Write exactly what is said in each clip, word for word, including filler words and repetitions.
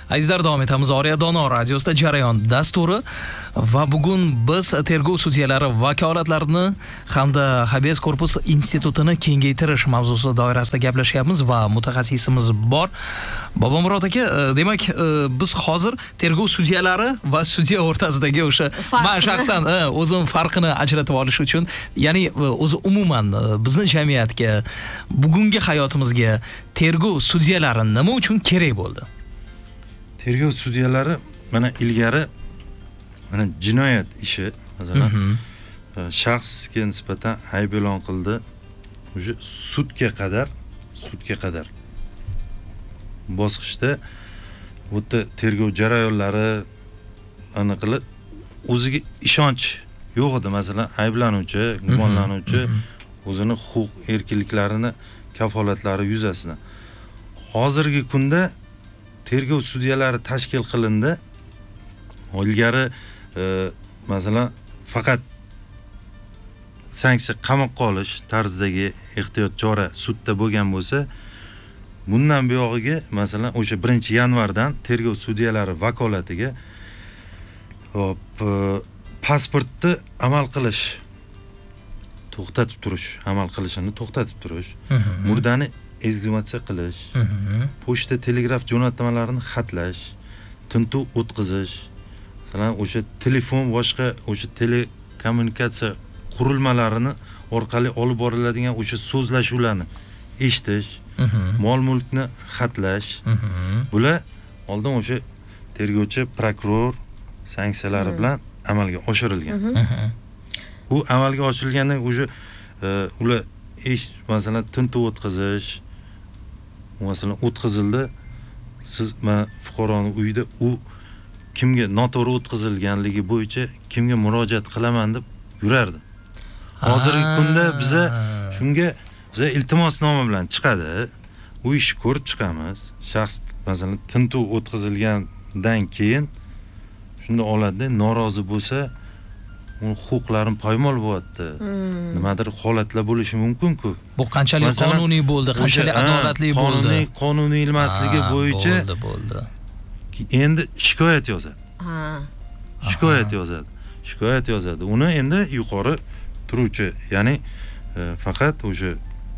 Azizlar, davom etamiz. Oriya Dono radiosida jarayon dasturi va bugun biz tergov sudyalari vakolatlarini hamda habeas korpus institutini kengaytirish mavzusi doirasida gaplashyapmiz va mutaxassisimiz bor. Bobomurod aka, demak, biz hozir tergov sudyalari va sudya o'rtasidagi o'sha men shaxsan o'zim farqini ajratib olish uchun, ya'ni o'zi umuman bizning jamiyatga, bugungi hayotimizga tergov sudyalari nima uchun kerak bo'ldi? Tergov sudyalari mana ilgari mana jinoyat ishi, masalan, shaxsga nisbatan ayb e'lon qildi. O'sha sudga qadar, sudga qadar bosqichda o'ta tergov jarayonlari aniqlab o'ziga ishonch yo'q edi. Masalan, ayblanuvchi, gumonlanuvchi o'zini huquq erkinliklarini kafolatlari yuzasidan. Hozirgi kunda tergov sudyalari tashkil qilindi. Ilgari e, masalan faqat sanksiya qamoqqa olish tarzidagi ehtiyot chora sudda bo'lgan bo'lsa, bundan buyog'iga masalan o'sha birinchi yanvardan tergov sudyalari vakolatiga hop e, pasportni amal qilish, to'xtatib turish, amal qilishini to'xtatib turish, murdani eksgumatsiya qilish, pochta telegraf jo'natmalarini xatlash, tintuv o'tkazish, masalan o'sha telefon boshqa o'sha telekommunikatsiya qurilmalarini orqali olib boriladigan o'sha so'zlashuvlarni eshitish, mol mulkni xatlash, bular oldin o'sha tergovchi prokuror sanksiyalari bilan amalga oshirilgan. U amalga oshirilgandan o'sha ular ish, masalan tintuv o'tkazish, masalan o'tkazildi, siz men fuqaroning uyida u kimga noto'g'ri o'tkazilganligi bo'yicha kimga murojaat qilaman deb yurardi. Hozirgi kunda biza shunga biza iltimosnoma bilan chiqadi, u ishni ko'rib chiqamiz. Shaxs masalan tintuv o'tkazilgandan keyin shunda oladi, norozi bo'lsa uni huquqlarim poymol bo'lyapti. Nimadir holatlar bo'lishi mumkin-ku. Bu qanchalik qonuniy bo'ldi, qanchalik adolatli bo'ldi. Qonuniy, qonuniy emasligigi bo'yicha bo'ldi, bo'ldi. Endi shikoyat yozadi. Ha. Shikoyat yozadi. Shikoyat yozadi. Uni endi yuqori turuvchi, ya'ni e, faqat o'sha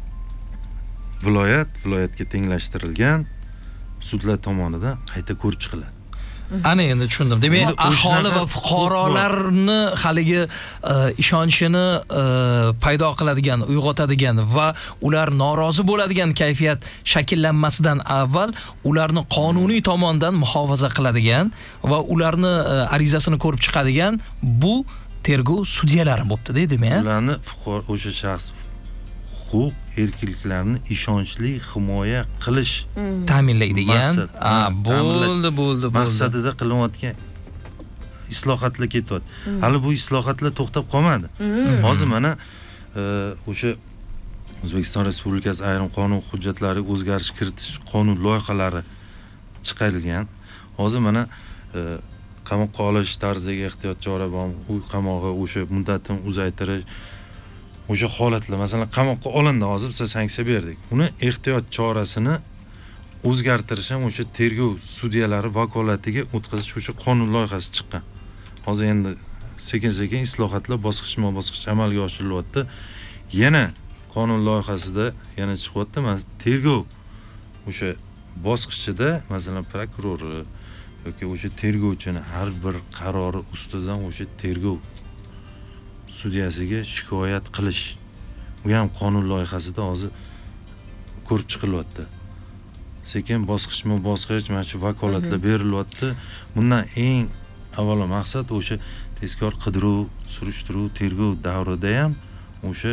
viloyat, viloyatga tenglashtirilgan sudlar tomonidan qayta ko'rib chiqiladi. Ana endi tushundim. Demak, aholi va fuqarolarni haligi ishonchini paydo qiladigan, uyg'otadigan va ular norozi bo'ladigan kayfiyat shakllanmasidan avval ularni qonuniy tomondan muhofaza qiladigan va ularni arizasini ko'rib chiqadigan bu tergov sudyalari bo'pti-da, demak. Ularni fuqaro o'sha shaxs huquq erkinliklarini ishonchli himoya qilish ta'minlaydigan. Ha, bo'ldi, bo'ldi, bo'ldi. Maqsadida qilinayotgan islohotlar ketyapti. Hali bu islohotlar to'xtab qolmadi. Hozir mana o'sha O'zbekiston Respublikasi ayrim qonun hujjatlariga o'zgarish kiritish qonun loyihalari chiqarilgan. Hozir mana qamoqqa olish tarzidagi ehtiyot chora bor, u qamog'i o'sha muddatini uzaytirish, o'sha holatlar, masalan qamoqqa olindi, hozir biz sanksiya berdik. Uni ehtiyot chorasini o'zgartirish ham o'sha tergov sudyalari vakolatiga o'tkazish o'sha qonun loyihasi chiqqan. Hozir endi sekin-sekin islohotlar bosqichma-bosqich amalga oshirilyapti. Yana qonun loyihasida yana chiqyapti. Mana tergov o'sha bosqichida, masalan prokuror yoki o'sha tergovchini har bir qarori ustidan o'sha tergov sudyasiga shikoyat qilish, bu ham qonun loyihasida hozir ko'rib chiqilyapti. Sekin bosqichma-bosqich mana shu vakolatlar berilyapti. Bundan eng avvalo maqsad o'sha tezkor qidiruv, surishtiruv, tergov davrida ham o'sha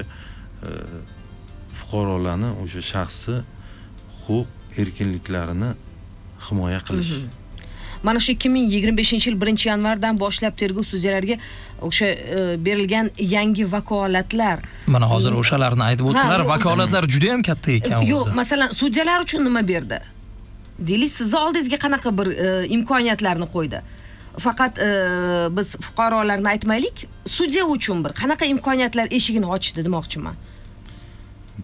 fuqarolarni, o'sha shaxsni huquq erkinliklarini himoya qilish. Mana shu ikki ming yigirma beshinchi yil birinchi yanvardan boshlab tergov sudyalariga o'sha berilgan yangi vakolatlar. Mana hozir o'shalarni aytib o'tdilar. Vakolatlar juda ham katta ekan o'zi. Yo'q, masalan, sudyalar uchun nima berdi? Deylik, sizni oldingizga qanaqa bir imkoniyatlarni qo'ydi? Faqat biz fuqarolarni aytmaylik, sudya uchun bir qanaqa imkoniyatlar eshigini ochdi demoqchiman.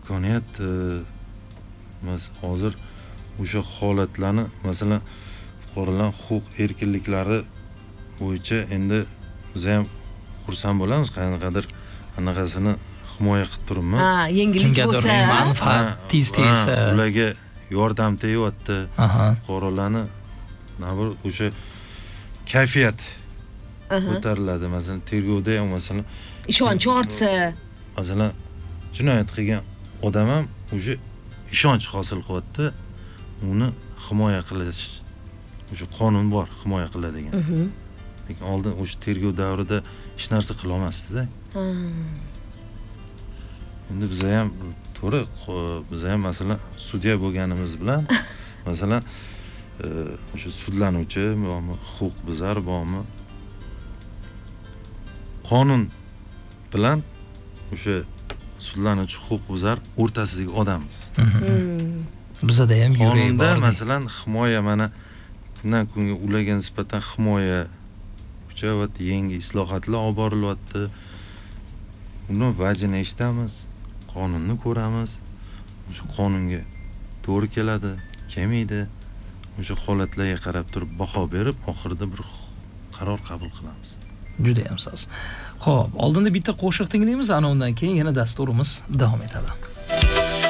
Imkoniyat hozir o'sha holatlarni, masalan fuqarolar huquq erkinliklari bo'yicha endi biz ham xursand bo'lamiz, qanaqadir anaqasini himoya qilib turibmiz. Ha, yengillik Kimgadir bo'lsa, manfaat tez tez. Ha, ularga yordam tegyapti. Aha. Fuqarolarni nabir o'sha kayfiyat ko'tariladi. Masalan, tergovda ham masalan ishonch ortsa, masalan jinoyat qilgan odam ham o'sha ishonch hosil qilyapti. Uni himoya qilish o'sha qonun bor, himoya qiladigan. Lekin oldin o'sha tergov davrida hech narsa qila olmasdi-da. Endi biz ham to'g'ri, biz ham masalan sudya bo'lganimiz bilan masalan o'sha sudlanuvchi bormi, huquq buzar bormi, qonun bilan o'sha sudlanuvchi huquq buzar o'rtasidagi odammiz. Bizada ham yuragi Qonunda bor. masalan himoya mana kundan kunga ularga nisbatan himoya kuchayapti, yangi islohotlar olib borilyapti. Uni vajini eshitamiz, qonunni ko'ramiz. O'sha qonunga to'g'ri keladi, kelmaydi. O'sha holatlarga qarab turib baho berib, oxirida bir qaror qabul qilamiz. Juda ham soz. Xo'p, oldinda bitta qo'shiq tinglaymiz, ana undan keyin yana dasturimiz davom etadi.